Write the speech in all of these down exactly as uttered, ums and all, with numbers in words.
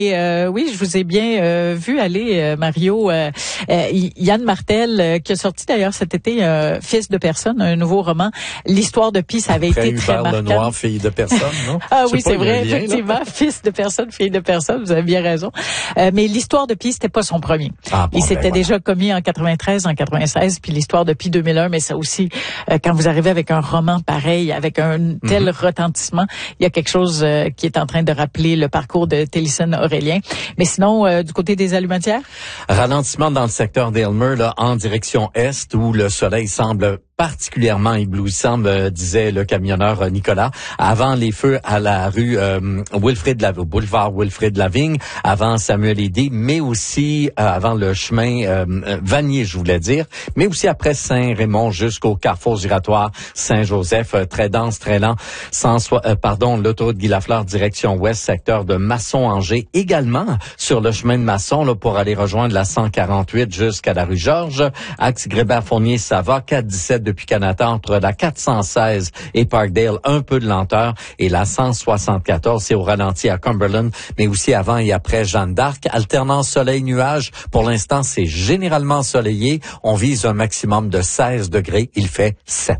Et euh, oui, je vous ai bien euh, vu aller, euh, Mario. Euh, euh, Yann Martel, euh, qui a sorti d'ailleurs cet été euh, Fils de personne, un nouveau roman. L'histoire de Pi, ça avait Après été très Hubert marquant. Lenoir, Fille de personne, non? Ah oui, pas, c'est vrai, lien, effectivement. Là. Fils de personne, fille de personne, vous avez bien raison. Euh, mais l'histoire de Pi, c'était pas son premier. Ah, bon, Il s'était ben, déjà voilà. commis en quatre-vingt-treize, en quatre-vingt-seize, puis l'histoire de Pi deux mille un, mais ça aussi, euh, quand vous arrivez avec un roman pareil, avec un tel mm-hmm. retentissement, il y a quelque chose euh, qui est en train de rappeler le parcours de Télisson Aurélien. Mais sinon, euh, du côté des allumatières? Ralentissement dans le secteur d'Aylmer, là, en direction est, où le soleil semble particulièrement éblouissant, me disait le camionneur Nicolas, avant les feux à la rue euh, Wilfrid Lavigne, boulevard Wilfrid Lavigne, avant Samuel Eddy, mais aussi euh, avant le chemin euh, Vanier, je voulais dire, mais aussi après Saint-Raymond jusqu'au carrefour giratoire Saint-Joseph, euh, très dense, très lent, sans so- euh, pardon, l'autoroute Guy Lafleur, direction ouest, secteur de Masson-Angers, également sur le chemin de Masson, là, pour aller rejoindre la cent quarante-huit jusqu'à la rue Georges, axe Grébert-Fournier, ça va, quatre dix-sept depuis Canada, entre la quatre cent seize et Parkdale, un peu de lenteur, et la cent soixante-quatorze, c'est au ralenti à Cumberland, mais aussi avant et après Jeanne d'Arc. Alternance soleil-nuage, pour l'instant, c'est généralement ensoleillé. On vise un maximum de seize degrés, il fait sept.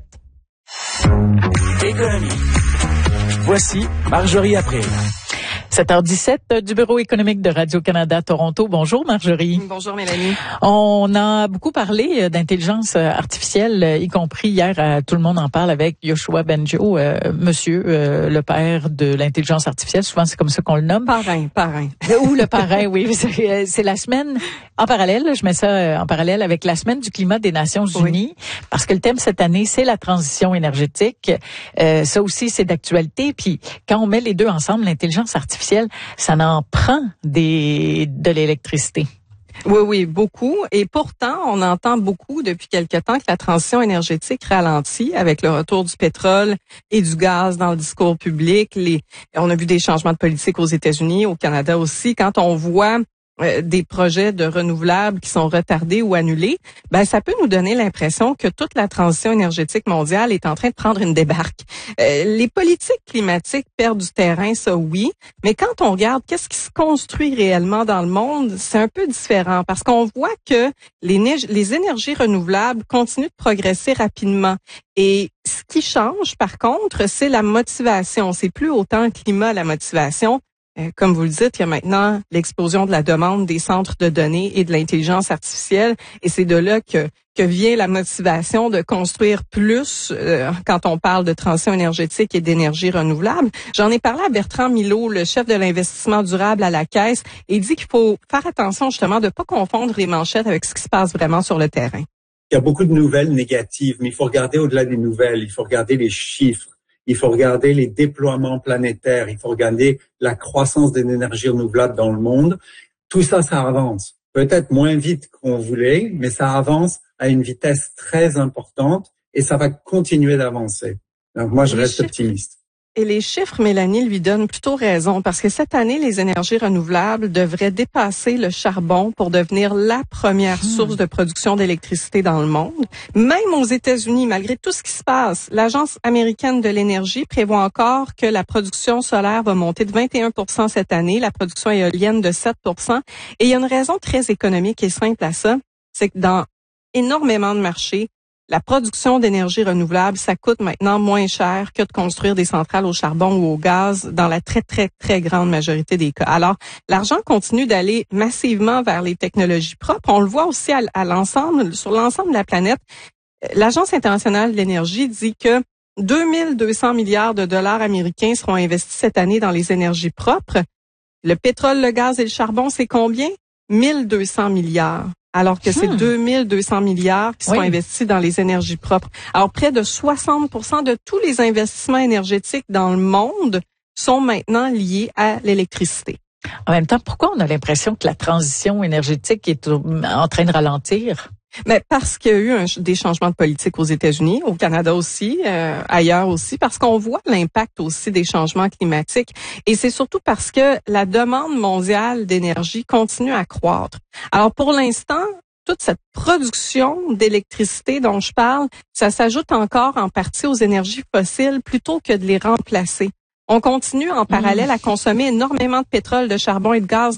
Économie. Voici Marjorie April. sept heures dix-sept du Bureau économique de Radio-Canada Toronto. Bonjour Marjorie. Bonjour Mélanie. On a beaucoup parlé d'intelligence artificielle, y compris hier, à Tout le monde en parle avec Yoshua Bengio, euh, monsieur euh, le père de l'intelligence artificielle. Souvent, c'est comme ça qu'on le nomme. Parrain, parrain. Ou le parrain, oui. C'est, c'est la semaine en parallèle, je mets ça en parallèle avec la semaine du climat des Nations Unies, oui. Parce que le thème cette année, c'est la transition énergétique. Euh, ça aussi, c'est d'actualité. Puis quand on met les deux ensemble, l'intelligence artificielle, ça en prend des de l'électricité. Oui, oui, beaucoup. Et pourtant, on entend beaucoup depuis quelque temps que la transition énergétique ralentit avec le retour du pétrole et du gaz dans le discours public. Les, on a vu des changements de politique aux États-Unis, au Canada aussi. Quand on voit euh, des projets de renouvelables qui sont retardés ou annulés, ben ça peut nous donner l'impression que toute la transition énergétique mondiale est en train de prendre une débarque. Euh, les politiques climatiques perdent du terrain, ça oui, mais quand on regarde qu'est-ce qui se construit réellement dans le monde, c'est un peu différent parce qu'on voit que les, les énergies renouvelables continuent de progresser rapidement. Et ce qui change, par contre, c'est la motivation. C'est plus autant le climat, la motivation. Comme vous le dites, il y a maintenant l'explosion de la demande des centres de données et de l'intelligence artificielle, et c'est de là que que vient la motivation de construire plus euh, quand on parle de transition énergétique et d'énergie renouvelable. J'en ai parlé à Bertrand Milot, le chef de l'investissement durable à la Caisse, et il dit qu'il faut faire attention justement de ne pas confondre les manchettes avec ce qui se passe vraiment sur le terrain. Il y a beaucoup de nouvelles négatives, mais il faut regarder au-delà des nouvelles, il faut regarder les chiffres. Il faut regarder les déploiements planétaires, il faut regarder la croissance des énergies renouvelables dans le monde. Tout ça, ça avance. Peut-être moins vite qu'on voulait, mais ça avance à une vitesse très importante et ça va continuer d'avancer. Donc moi, je reste optimiste. Et les chiffres, Mélanie, lui donnent plutôt raison parce que cette année, les énergies renouvelables devraient dépasser le charbon pour devenir la première mmh. source de production d'électricité dans le monde. Même aux États-Unis, malgré tout ce qui se passe, l'Agence américaine de l'énergie prévoit encore que la production solaire va monter de vingt et un pour cent cette année, la production éolienne de sept pour cent. Et il y a une raison très économique et simple à ça, c'est que dans énormément de marchés, la production d'énergie renouvelable, ça coûte maintenant moins cher que de construire des centrales au charbon ou au gaz dans la très, très, très grande majorité des cas. Alors, l'argent continue d'aller massivement vers les technologies propres. On le voit aussi à, à l'ensemble, sur l'ensemble de la planète. L'Agence internationale de l'énergie dit que deux mille deux cents milliards de dollars américains seront investis cette année dans les énergies propres. Le pétrole, le gaz et le charbon, c'est combien? mille deux cents milliards. Alors que hmm. c'est deux mille deux cents milliards qui sont oui. investis dans les énergies propres. Alors, près de soixante pour cent de tous les investissements énergétiques dans le monde sont maintenant liés à l'électricité. En même temps, pourquoi on a l'impression que la transition énergétique est en train de ralentir? Mais parce qu'il y a eu un, des changements de politique aux États-Unis, au Canada aussi, euh, ailleurs aussi, parce qu'on voit l'impact aussi des changements climatiques. Et c'est surtout parce que la demande mondiale d'énergie continue à croître. Alors pour l'instant, toute cette production d'électricité dont je parle, ça s'ajoute encore en partie aux énergies fossiles plutôt que de les remplacer. On continue en parallèle à consommer énormément de pétrole, de charbon et de gaz